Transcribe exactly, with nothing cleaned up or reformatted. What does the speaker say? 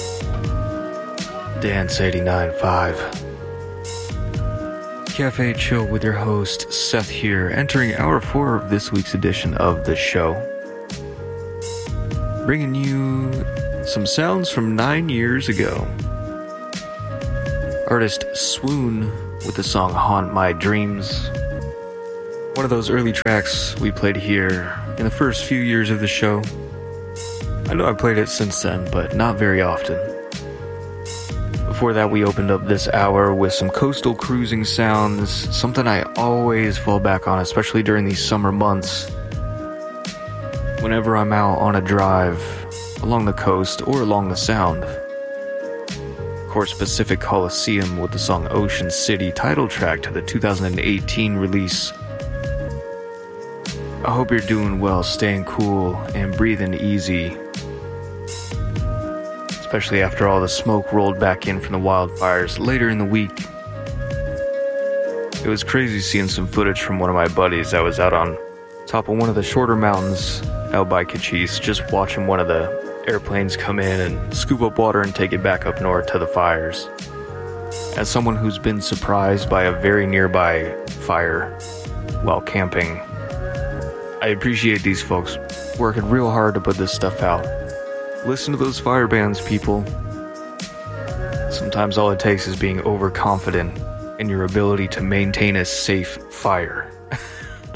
Dance eighty-nine point five. Cafe Chill with your host, Seth here, entering hour four of this week's edition of the show. Bringing you some sounds from nine years ago. Artist Swoon with the song Haunt My Dreams. One of those early tracks we played here in the first few years of the show. I know I've played it since then, but not very often. Before that, we opened up this hour with some coastal cruising sounds, something I always fall back on, especially during these summer months. Whenever I'm out on a drive along the coast or along the Sound. Of course, Pacific Coliseum with the song Ocean City, title track to the two thousand eighteen release. I hope you're doing well, staying cool, and breathing easy. Especially after all the smoke rolled back in from the wildfires later in the week. It was crazy seeing some footage from one of my buddies that was out on top of one of the shorter mountains out by Cochise, just watching one of the airplanes come in and scoop up water and take it back up north to the fires. As someone who's been surprised by a very nearby fire while camping, I appreciate these folks working real hard to put this stuff out. Listen to those fire bands, people. Sometimes all it takes is being overconfident in your ability to maintain a safe fire.